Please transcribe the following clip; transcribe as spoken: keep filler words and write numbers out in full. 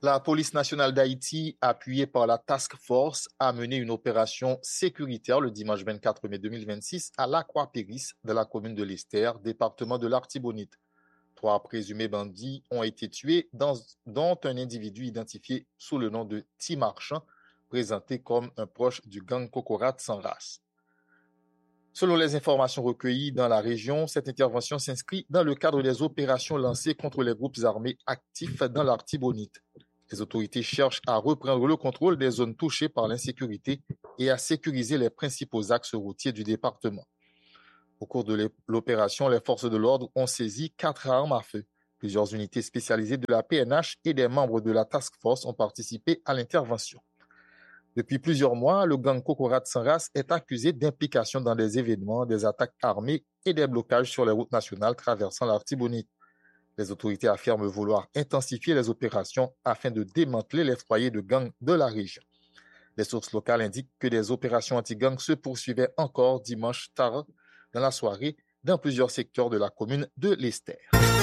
La police nationale d'Haïti, appuyée par la Task Force, a mené une opération sécuritaire le dimanche vingt-quatre mai deux mille vingt-six à La Croix-Péris, de la commune de l'Estère, département de l'Artibonite. Trois présumés bandits ont été tués, dans, dont un individu identifié sous le nom de T. Marchand, présenté comme un proche du gang Kokorat sans race. Selon les informations recueillies dans la région, cette intervention s'inscrit dans le cadre des opérations lancées contre les groupes armés actifs dans l'Artibonite. Les autorités cherchent à reprendre le contrôle des zones touchées par l'insécurité et à sécuriser les principaux axes routiers du département. Au cours de l'opération, les forces de l'ordre ont saisi quatre armes à feu. Plusieurs unités spécialisées de la P N H et des membres de la Task Force ont participé à l'intervention. Depuis plusieurs mois, le gang Kokorat sans race est accusé d'implication dans des événements, des attaques armées et des blocages sur les routes nationales traversant l'Artibonite. Les autorités affirment vouloir intensifier les opérations afin de démanteler les foyers de gangs de la région. Les sources locales indiquent que des opérations anti-gangs se poursuivaient encore dimanche tard dans la soirée dans plusieurs secteurs de la commune de l'Estère.